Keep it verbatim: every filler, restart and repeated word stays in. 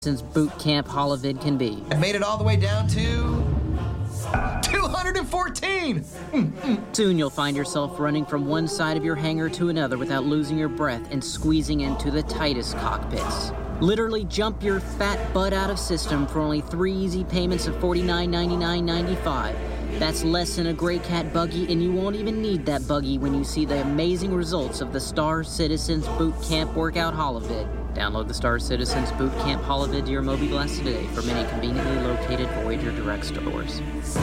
Since boot camp Holovid can be. I made it all the way down to two hundred fourteen! Mm, mm. Soon you'll find yourself running from one side of your hangar to another without losing your breath and squeezing into the tightest cockpits. Literally jump your fat butt out of system for only three easy payments of forty-nine ninety-nine ninety-five. That's less than a Grey Cat buggy, and you won't even need that buggy when you see the amazing results of the Star Citizens Boot Camp Workout Holovid. Download the Star Citizens Boot Camp Holovid to your Moby Blast today for many conveniently located Voyager Direct stores.